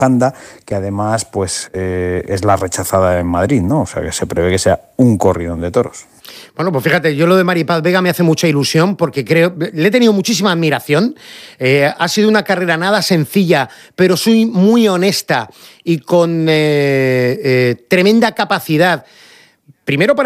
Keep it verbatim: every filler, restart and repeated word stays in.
Panda, que además pues eh, es la rechazada en Madrid, ¿no? O sea, que se prevé que sea un corridón de toros. Bueno, pues fíjate, yo lo de Maripaz Vega me hace mucha ilusión porque creo, le he tenido muchísima admiración. Eh, ha sido una carrera nada sencilla, pero soy muy honesta y con eh, eh, tremenda capacidad. Primero para